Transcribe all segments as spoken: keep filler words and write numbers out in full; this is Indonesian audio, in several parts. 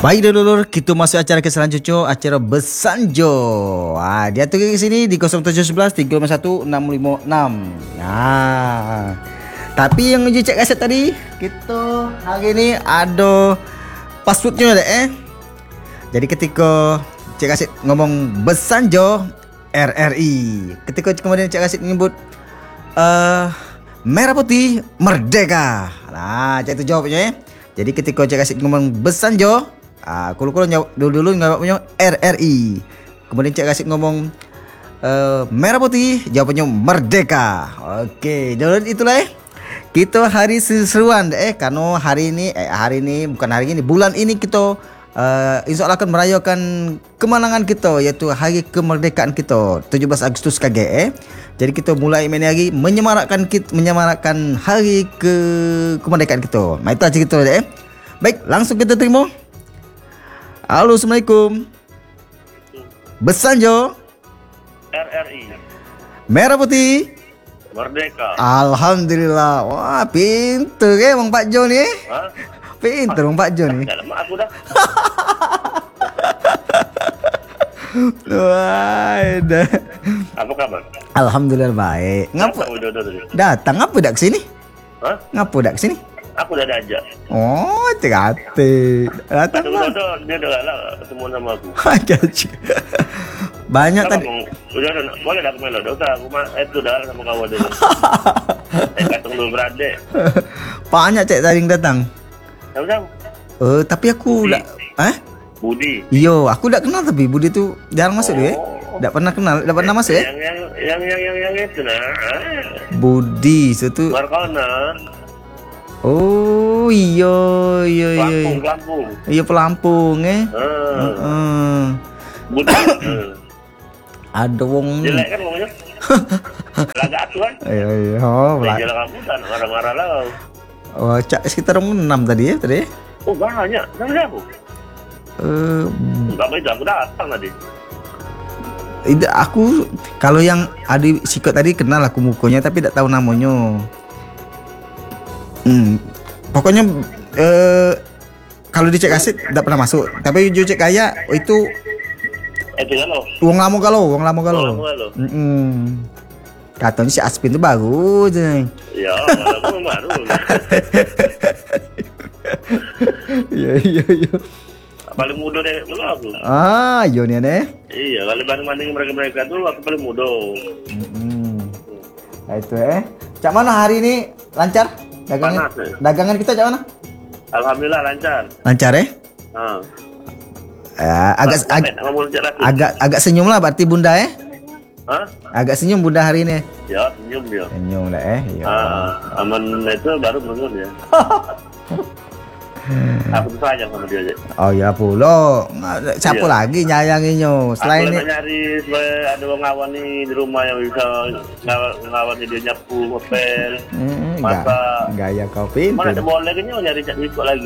Baik dulur, kita masuk acara ke selanjutnya, acara Besanjo. Ah, dia tu ke sini di kosong tujuh satu satu tiga lima satu enam lima enam. Nah. Tapi yang uji cek kaset tadi, kita hari ni ada passwordnya dah eh. Jadi ketika cek kaset ngomong Besanjo R R I, ketika kemudian cek kaset menyebut uh, merah putih merdeka. Nah, cek itu jawabnya eh. Jadi ketika cek kaset ngomong Besanjo, ah, kulu-kulu jawab dulu-dulu jawabnya R R I. Kemudian cek kasih ngomong uh, merah putih, jawabannya merdeka. Oke, jadi itulah eh. Kita hari seruan eh karena hari ini eh hari ini bukan hari ini, bulan ini kita uh, insya Allah akan merayakan kemenangan kita, yaitu hari kemerdekaan kita tujuh belas Agustus K G eh. Jadi kita mulai ini lagi menyemarakkan kita, menyemarakkan hari ke kemerdekaan kita. Nah, itu aja kita eh. Baik, langsung kita terima. Halo, Assalamualaikum. Besanjo R R I merah putih merdeka. Alhamdulillah. Wah, pintar ke Bang Pak Jo ni eh? Hah? Pintar Bang Pak Jo ni. Dah lama aku dah. Wah, dah. Apa kabar? Alhamdulillah baik. Ngapa Apa udah udah udah. datang apa dak sini? Hah? Ngapa dak sini? Aku udah diajak. Oh, terate. Datang Udah lah. udah dia udah galak ketemu sama aku. Gaji. Banyak Apa tadi. mau? Udah udah boleh dah aku melo. Dah usah aku mah itu dah sama kawan dia. Eh katung dulu beradik. Banyak cek tadi yang datang. Tahu tahu. Eh, tapi aku Budi. dak eh? Budi. Iyo, aku dak kenal tapi Budi tu jarang masuk dia. Eh? Oh. Dak pernah kenal, dak pernah masuk eh? Yang yang yang yang yang yang itu nah. Ah. Budi satu. Markona. Oh, iyo, iyo, iyo. Pelampung, pelampung. Iya Pelampung eh. Ah. Heeh. Budi. Ah. Ada wong. Jelek kan ngomongnya? Laga atu kan? Iya, iya. Oh, Dia bela- jalan rambutan, marah-marah lah. oh, cak sekitar enam tadi ya tadi. Oh banyak, sama siapa? Eh, Enggak baik, aku datang tadi. Tidak, aku kalau yang Adi Sikot tadi kenal aku mukanya tapi tidak tahu namanya. Hmm, pokoknya eh, kalau dicek aset tidak pernah masuk. Tapi ju cek kaya itu Eh itu kan lo. uang lama kalau, uang lama kalau. Uang lama kalau. Mm-mm. Katanya si Aspin itu bagus. Ya, aku baru. Iya iya iya. Paling muda deh dulu aku. Ah, iya nih aneh. Iya, kalau banding bandingin mereka mereka dulu aku paling muda. Mm-mm. Nah itu eh. Cak mana hari ini lancar? Dagangan, Panas, eh. dagangan kita cak mana? Alhamdulillah lancar. Lancar eh? Ah. Ya, agak ag, Sampai ngomong lancar lagi. agak agak senyum lah berarti Bunda eh? Hah? Agak senyum Bunda hari ini. Ya, senyum dia. Senyum lah eh. Iya. Ah, aman itu baru bangun ya. Aku tuh sayang sama dia aja. Oh ya pulo. Nggak- Siapa Iya. lagi nyayanginnya selain aku ini? lagi nyari supaya ada orang ngawal nih di rumah yang bisa ngawal ngawalnya dia nyapu, ngepel, Hmm, ga- masak. gaya kau Mana ada pintar. boleh kan nyari cak ikut lagi.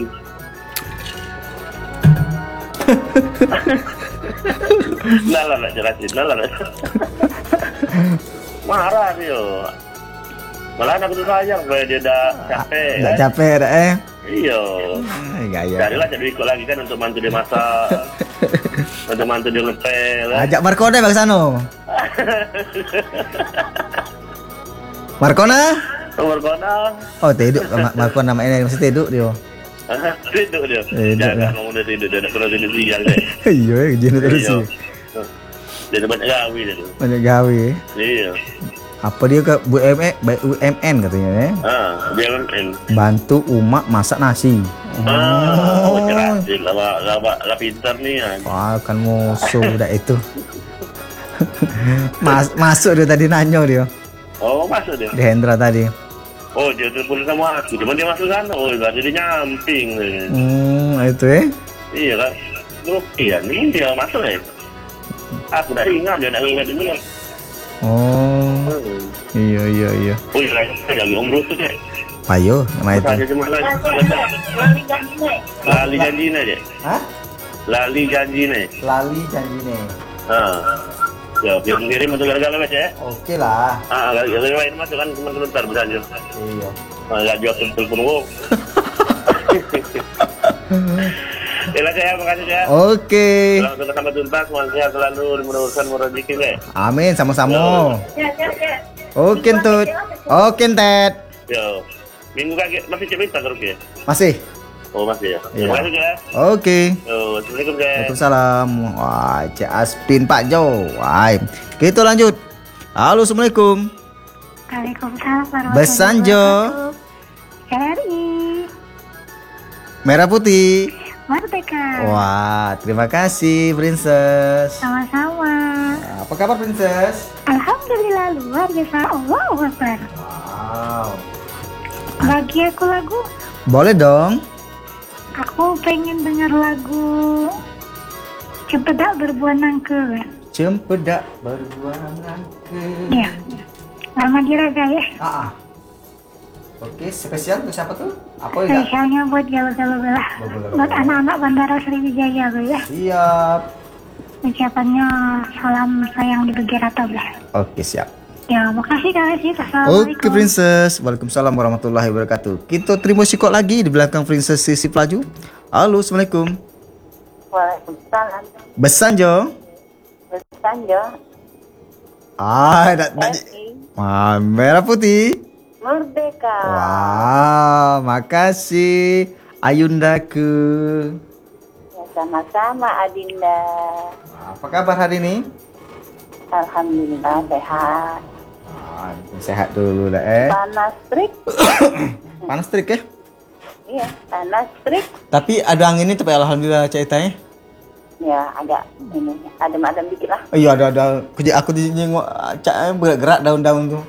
Lala nak jelasin, lala nak. Marah dia. Malah aku tuh sayang supaya dia dah capek. Nggak Kan? capek dah eh. Iya. Hmm, Gaya. Carilah cari ikut lagi kan untuk bantu dia masak, untuk bantu dia ngepel. Kan? Ajak Markona bang Sano. Markona? Nomor kona. Oh tidur. Ma- Markona nama ini masih tidur dia. Tidur dia. Tidur, Jangan ya. ngomong dia tidur, dia nak kena tidur siang deh. Iya, jenis terus Iya. sih. Dia ada banyak gawi dia tu. Banyak gawe. Iya. Apa dia ke Bu M E, Bu M N katanya eh? Ah, dia kan. Bantu umak masak nasi. Ah, oh, cerah. Dia lawak, lawak, lah pintar ni kan. Wah, kan musuh dah itu. Mas, masuk dia tadi nanyo dia. Oh, masuk dia. Di Hendra tadi. Oh, dia telepon sama aku. Cuma dia masuk sana. Oh, berarti dia nyamping. Hmm, itu eh. Iya kan. Oh, iya, ni dia masuk eh. Aku dah ingat dia nak ingat dulu. Oh, Hmm. iya iya iya. Oh, iya, lagi umroh tu je. Ayo, nama itu. Saja cuma lagi. Lali janji ni je. Hah? Lali janji ni. Lali janji nih. Ha. Ya, dia mengirim untuk gara-gara macam ya. Oke lah. Ah, gara-gara lain masuk kan cuma sebentar bersaja. Iya. Ah, enggak jawab telepon gua. Yalah ya, makasih ya. Oke. Selamat sama tuntas, semoga sehat selalu, dimudahkan murah dikit ya. Amin, sama-sama. Oke, Tut. Oke, Ted. Yo. Minggu kaki masih cerita terus ya? Masih. Oh, masih ya. Iya. Terima kasih ya. Oke. Yo, assalamualaikum ya. Waalaikumsalam. Wah, Cik Aspin Pak Jo. Wah, kita lanjut. Halo, assalamualaikum. Waalaikumsalam warahmatullahi Besanjo. wabarakatuh. R I Merah putih. Merdeka. Wah, terima kasih, Princess. Sama-sama. Apa kabar, Princess? Alhamdulillah luar biasa. Allahu Akbar. Wow. Bagi aku lagu, Boleh dong. aku pengen dengar lagu Cempedak Berbuah Nangke. Cempedak berbuah nangke. Ya. Rahmadi Raga ya. Ah, ah. Oke, spesial untuk siapa tuh? Apa ya? Spesialnya buat galau-galau lah. Galau-galau. Buat anak-anak Bandara Sriwijaya gue ya. Siap. Ucapannya salam sayang di Begerata lah. Oke, siap. Ya, makasih Kak Aziz. Assalamualaikum. Oke, Princess. Waalaikumsalam warahmatullahi wabarakatuh. Kita terima sikok lagi di belakang Princess Sisi Pelaju. Halo, assalamualaikum. Waalaikumsalam. Besanjo. Besanjo. Ah, dak dak. R I Ah, merah putih. Merdeka. Wow, makasih Ayundaku. Ya, sama-sama Adinda. Apa kabar hari ini? Alhamdulillah sehat. Ah, sehat dulu lah eh. Panas trik. Panas terik ya? Iya, panas trik. Tapi ada angin ini tapi alhamdulillah ceritanya. Ya, agak ini adem-adem dikit lah. Oh iya ada ada. Kerja aku di nengok cak bergerak daun-daun tuh.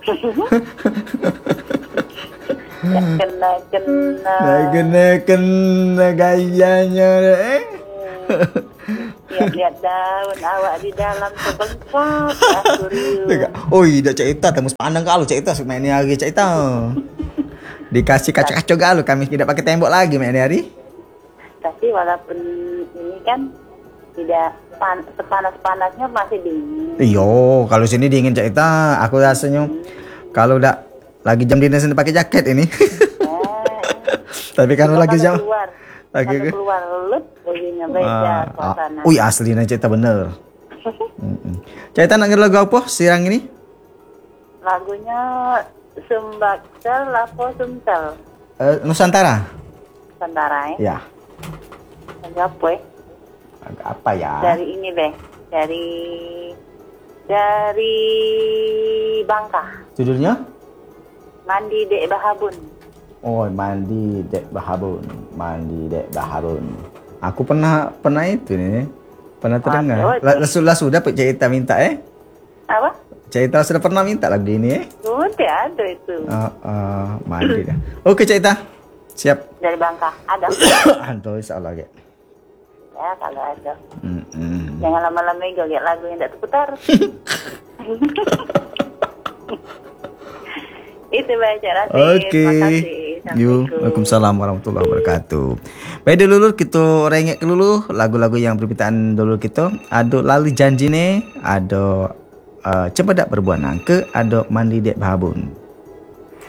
Ya, kena kena. Nah, kena kena gayanya eh. Lihat-lihat daun awak di dalam sebengkak. Asturius. Oh iya cak Ita tembus pandang kalau cak Ita main ini hari cak Ita. Dikasih kaca-kaca galu kami tidak pakai tembok lagi main hari. Tapi walaupun ini kan tidak pan, sepanas-panasnya masih dingin. Iyo, kalau sini dingin cak Ita, aku rasanya kalau udah lagi jam dinner sini pakai jaket ini. Tapi kalau lagi jam keluar, lagi kalau keluar lut, bunyinya beda suasana. Wih asli nih Cita bener. Cita nak ngerti lagu apa sirang ini? Lagunya Sumbaksel Lapo Sumsel. Uh, Nusantara. Nusantara ya. Ya. Lagu apa ya? Lagu apa ya? Dari ini deh, dari dari Bangka. Judulnya? Mandi Dek Bahabun. Oh mandi dek bahabun, mandi dek bahabun. Aku pernah pernah itu nih, pernah terdengar. Waduh. Sudah sudah Pak Cita minta eh? Apa? Cita sudah pernah minta lagu ini eh? Sudah ada itu. Uh, uh, mandi dah. Oke Cita, siap. Dari Bangka ada. Anto insya Allah ya. Ya kalau ada. Mm -mm. Jangan lama-lama goget lagu yang tidak terputar. Itu baca Rasid. Oke. Makasih. Yuk, Waalaikumsalam warahmatullahi wabarakatuh. Baik dulu kita rengek dulu lagu-lagu yang permintaan dulu kita. Ada Lali Janji nih, ada uh, Cempedak Berbuah Nangke, ada Mandi Dek Bahabun.